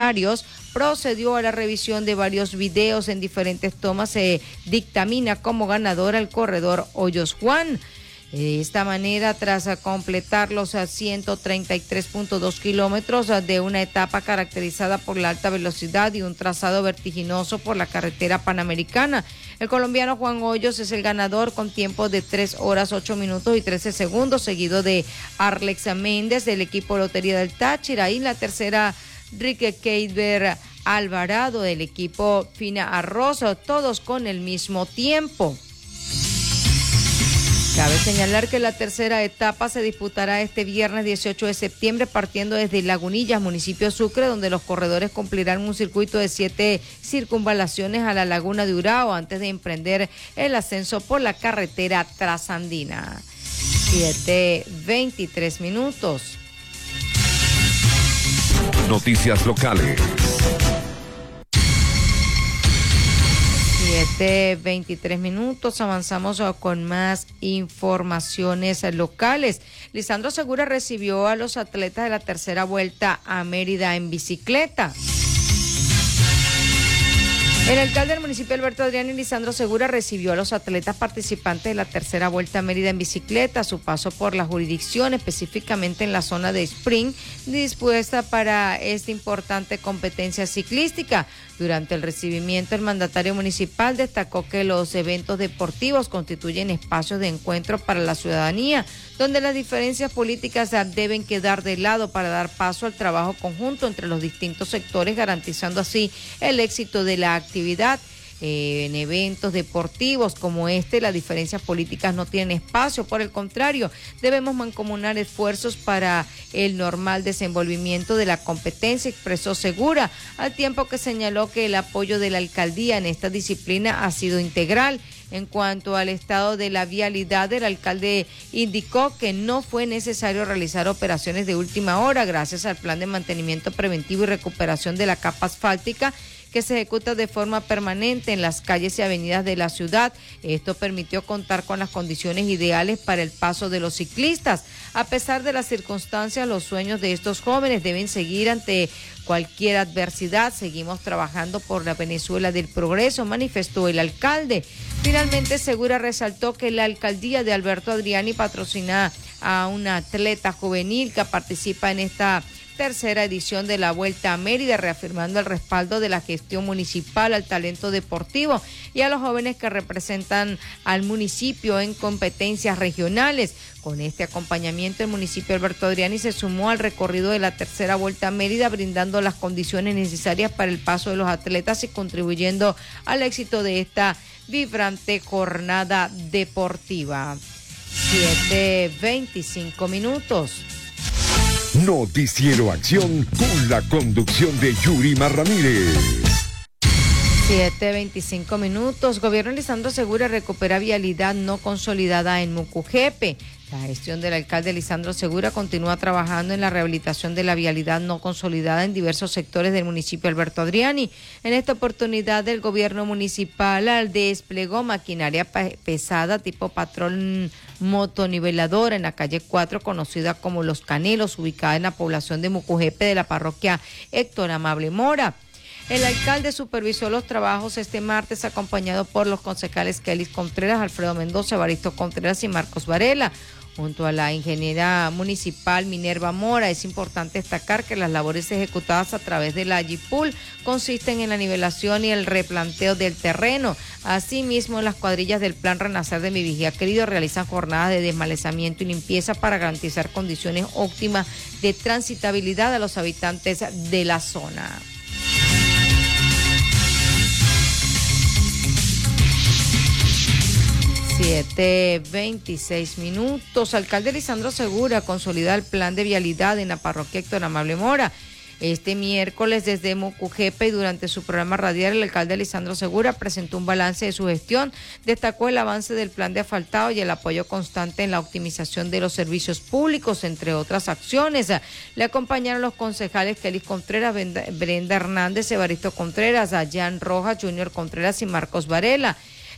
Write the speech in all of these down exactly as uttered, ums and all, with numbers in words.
funcionarios, procedió a la revisión de varios videos en diferentes tomas. Se dictamina como ganador al corredor Hoyos Juan. De esta manera, tras completar los ciento treinta y tres punto dos kilómetros de una etapa caracterizada por la alta velocidad y un trazado vertiginoso por la carretera panamericana, el colombiano Juan Hoyos es el ganador con tiempo de tres horas, ocho minutos y trece segundos, seguido de Arlex Méndez del equipo Lotería del Táchira, y la tercera, Rique Keiber Alvarado del equipo Fina Arroz, todos con el mismo tiempo. Cabe señalar que la tercera etapa se disputará este viernes dieciocho de septiembre partiendo desde Lagunillas, municipio Sucre, donde los corredores cumplirán un circuito de siete circunvalaciones a la laguna de Urao antes de emprender el ascenso por la carretera trasandina. siete veintitrés minutos. Noticias locales. siete veintitrés minutos, avanzamos con más informaciones locales. Lisandro Segura recibió a los atletas de la tercera vuelta a Mérida en bicicleta. El alcalde del municipio Alberto Adriani, Lisandro Segura, recibió a los atletas participantes de la tercera vuelta a Mérida en bicicleta. A su paso por la jurisdicción, específicamente en la zona de Spring, dispuesta para esta importante competencia ciclística. Durante el recibimiento, el mandatario municipal destacó que los eventos deportivos constituyen espacios de encuentro para la ciudadanía, donde las diferencias políticas deben quedar de lado para dar paso al trabajo conjunto entre los distintos sectores, garantizando así el éxito de la actividad. Eh, en eventos deportivos como este, las diferencias políticas no tienen espacio, por el contrario, debemos mancomunar esfuerzos para el normal desenvolvimiento de la competencia, expresó Segura, al tiempo que señaló que el apoyo de la alcaldía en esta disciplina ha sido integral. En cuanto al estado de la vialidad, el alcalde indicó que no fue necesario realizar operaciones de última hora gracias al plan de mantenimiento preventivo y recuperación de la capa asfáltica que se ejecuta de forma permanente en las calles y avenidas de la ciudad. Esto permitió contar con las condiciones ideales para el paso de los ciclistas. A pesar de las circunstancias, los sueños de estos jóvenes deben seguir ante cualquier adversidad. Seguimos trabajando por la Venezuela del progreso, manifestó el alcalde. Finalmente, Segura resaltó que la alcaldía de Alberto Adriani patrocina a una atleta juvenil que participa en esta tercera edición de la Vuelta a Mérida, reafirmando el respaldo de la gestión municipal al talento deportivo y a los jóvenes que representan al municipio en competencias regionales. Con este acompañamiento, el municipio Alberto Adriani se sumó al recorrido de la tercera Vuelta a Mérida, brindando las condiciones necesarias para el paso de los atletas y contribuyendo al éxito de esta vibrante jornada deportiva. siete veinticinco minutos. Noticiero Acción con la conducción de Yurima Ramírez. siete veinticinco minutos. Gobierno Lisandro Segura recupera vialidad no consolidada en Mucujepe. La gestión del alcalde Lisandro Segura continúa trabajando en la rehabilitación de la vialidad no consolidada en diversos sectores del municipio Alberto Adriani. En esta oportunidad, el gobierno municipal desplegó maquinaria pesada tipo patrón motoniveladora en la calle cuatro, conocida como Los Canelos, ubicada en la población de Mucujepe de la parroquia Héctor Amable Mora. El alcalde supervisó los trabajos este martes, acompañado por los concejales Kelly Contreras, Alfredo Mendoza, Evaristo Contreras y Marcos Varela, junto a la ingeniera municipal Minerva Mora. Es importante destacar que las labores ejecutadas a través de la Yipul consisten en la nivelación y el replanteo del terreno. Asimismo, las cuadrillas del Plan Renacer de Mi Vigía Querido realizan jornadas de desmalezamiento y limpieza para garantizar condiciones óptimas de transitabilidad a los habitantes de la zona. siete veintiséis minutos. Alcalde Lisandro Segura consolida el plan de vialidad en la parroquia Héctor Amable Mora. Este miércoles desde Mucujepe y durante su programa radial, el alcalde Lisandro Segura presentó un balance de su gestión, destacó el avance del plan de asfaltado y el apoyo constante en la optimización de los servicios públicos, entre otras acciones. Le acompañaron los concejales Kelly Contreras, Brenda Hernández, Evaristo Contreras, Jan Rojas, Junior Contreras y Marcos Varela.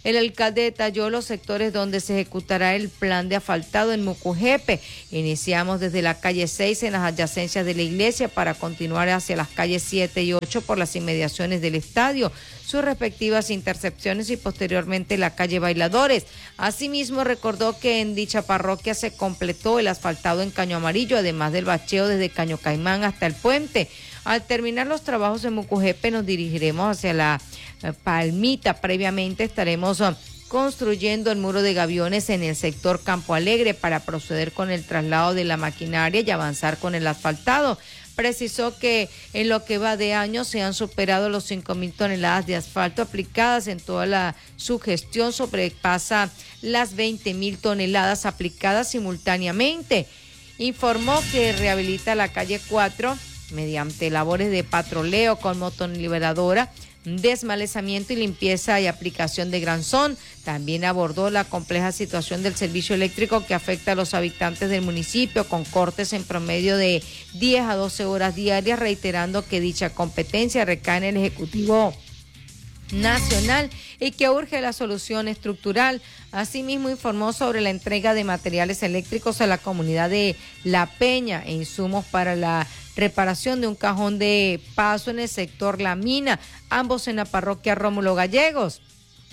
El alcalde detalló los sectores donde se ejecutará el plan de asfaltado en Mucujepe. Iniciamos desde la calle seis en las adyacencias de la iglesia para continuar hacia las calles siete y ocho por las inmediaciones del estadio, sus respectivas intercepciones y posteriormente la calle Bailadores. Asimismo, recordó que en dicha parroquia se completó el asfaltado en Caño Amarillo, además del bacheo desde Caño Caimán hasta el puente. Al terminar los trabajos en Mucujepe nos dirigiremos hacia la eh, Palmita. Previamente estaremos uh, construyendo el muro de gaviones en el sector Campo Alegre para proceder con el traslado de la maquinaria y avanzar con el asfaltado. Precisó que en lo que va de año se han superado los cinco mil toneladas de asfalto aplicadas en toda la su gestión, sobrepasa las veinte mil toneladas aplicadas simultáneamente. Informó que rehabilita la calle cuatro mediante labores de patroleo con motoniveladora, desmalezamiento y limpieza y aplicación de granzón. También abordó la compleja situación del servicio eléctrico que afecta a los habitantes del municipio con cortes en promedio de diez a doce horas diarias, reiterando que dicha competencia recae en el Ejecutivo Nacional y que urge la solución estructural. Asimismo, informó sobre la entrega de materiales eléctricos a la comunidad de La Peña e insumos para la reparación de un cajón de paso en el sector La Mina, ambos en la parroquia Rómulo Gallegos.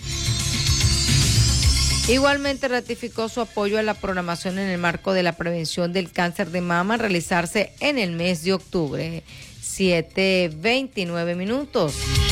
Igualmente ratificó su apoyo a la programación en el marco de la prevención del cáncer de mama a realizarse en el mes de octubre. siete veintinueve minutos.